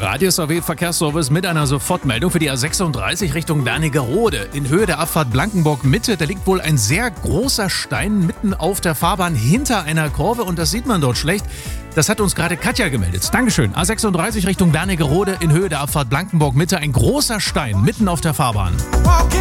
Radio SAW Verkehrsservice mit einer Sofortmeldung für die A36 Richtung Wernigerode. In Höhe der Abfahrt Blankenburg-Mitte, da liegt wohl ein sehr großer Stein mitten auf der Fahrbahn hinter einer Kurve und das sieht man dort schlecht. Das hat uns gerade Katja gemeldet. Dankeschön. A36 Richtung Wernigerode in Höhe der Abfahrt Blankenburg-Mitte, ein großer Stein mitten auf der Fahrbahn.